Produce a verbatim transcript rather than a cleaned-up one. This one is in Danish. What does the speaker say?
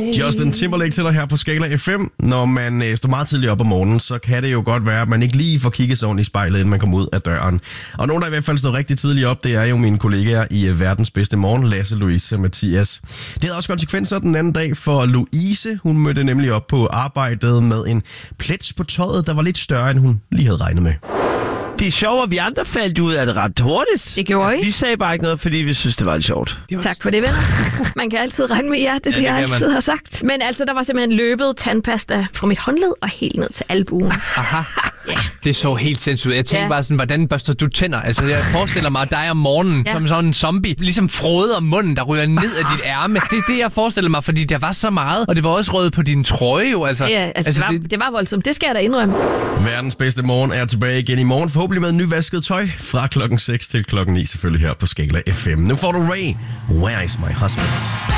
Justin Timberlake til dig her på Skala F M. Når man øh, står meget tidligt op om morgenen, så kan det jo godt være, at man ikke lige får kigget sig ordentligt i spejlet, inden man kommer ud af døren. Og nogen, der i hvert fald står rigtig tidligt op, det er jo mine kollegaer i øh, verdens bedste morgen, Lasse, Louise og Mathias. Det havde også konsekvenser den anden dag for Louise. Hun mødte nemlig op på arbejdet med en plet på tøjet, der var lidt større, end hun lige havde regnet med. Det er sjovt, at vi andre faldt ud af det ret hurtigt. Det gjorde I. Vi sagde bare ikke noget, fordi vi synes, det var lidt sjovt. Tak for det, venner. Man kan altid regne med jer, det er ja, det, det jeg altid man. har sagt. Men altså, der var simpelthen løbet tandpasta fra mit håndled og helt ned til albuen. Aha. Ja. Det så helt sindssygt ud. Jeg tænkte ja. bare sådan, hvordan børster du tænder? Altså, jeg forestiller mig dig om morgenen, ja. som sådan en zombie, ligesom froder munden, der ryger ned af dit ærme. Det er det, jeg forestiller mig, fordi der var så meget, og det var også røget på din trøje jo. Altså, ja, altså, altså det, var, det... det var voldsomt. Det skal jeg da indrømme. Verdens bedste morgen er tilbage igen i morgen, forhåbentlig med nyvasket tøj fra klokken seks til klokken ni, selvfølgelig her på Skala F M. Nu får du Ray, Where is my husband?